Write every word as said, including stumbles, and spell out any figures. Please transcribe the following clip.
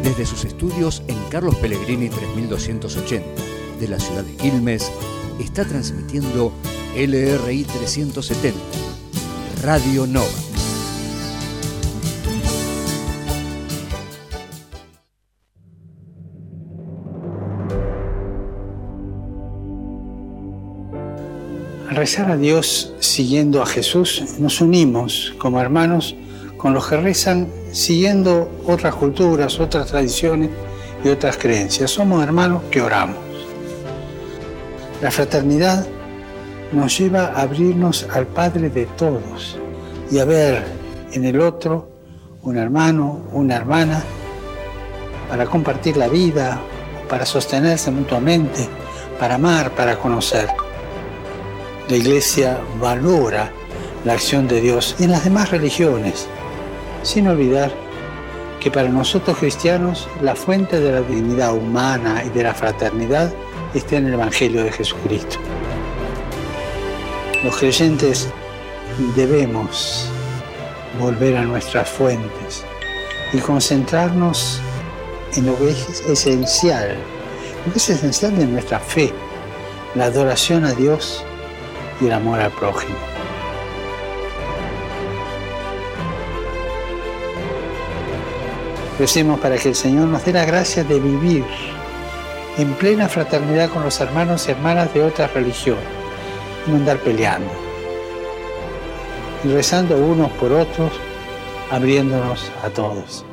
Desde sus estudios en Carlos Pellegrini tres mil doscientos ochenta de la ciudad de Quilmes, está transmitiendo L R I trescientos setenta, Radio Nova. Al rezar a Dios siguiendo a Jesús, nos unimos como hermanos con los que rezan siguiendo otras culturas, otras tradiciones y otras creencias. Somos hermanos que oramos. La fraternidad nos lleva a abrirnos al Padre de todos y a ver en el otro un hermano, una hermana, para compartir la vida, para sostenerse mutuamente, para amar, para conocer. La Iglesia valora la acción de Dios en las demás religiones, sin olvidar que para nosotros cristianos la fuente de la dignidad humana y de la fraternidad está en el Evangelio de Jesucristo. Los creyentes debemos volver a nuestras fuentes y concentrarnos en lo que es esencial, lo que es esencial de nuestra fe, la adoración a Dios y el amor al prójimo. Recemos para que el Señor nos dé la gracia de vivir en plena fraternidad con los hermanos y hermanas de otras religiones y no andar peleando. Y rezando unos por otros, abriéndonos a todos.